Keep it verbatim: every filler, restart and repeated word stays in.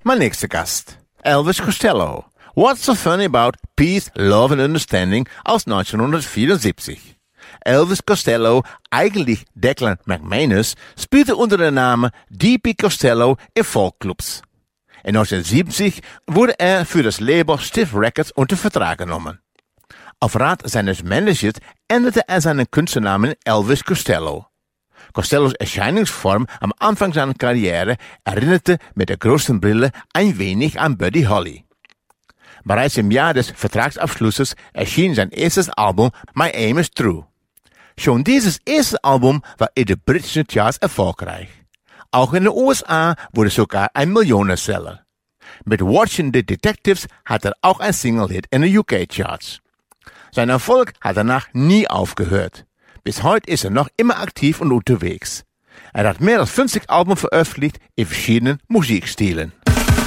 Mein nächster Gast, Elvis Costello. What's so funny about Peace, Love and Understanding aus neunzehnhundertvierundsiebzig. Elvis Costello, eigentlich Declan McManus, spielte unter dem Namen D P Costello in Folkclubs. In neunzehnhundertsiebzig wurde er für das Label Stiff Records unter Vertrag genommen. Auf Rat seines Managers änderte er seinen Künstlernamen Elvis Costello. Costellos Erscheinungsform am Anfang seiner Karriere erinnerte mit der großen Brille ein wenig an Buddy Holly. Bereits im Jahr des Vertragsabschlusses erschien sein erstes Album My Aim is True. Schon dieses erste Album war in den britischen Charts erfolgreich. Auch in den U S A wurde sogar ein Millionenseller. Mit Watching the Detectives hat er auch ein Single-Hit in den U K-Charts. Sein Erfolg hat danach nie aufgehört. Bis heute ist er noch immer aktiv und unterwegs. Er hat mehr als fünfzig Alben veröffentlicht in verschiedenen Musikstilen.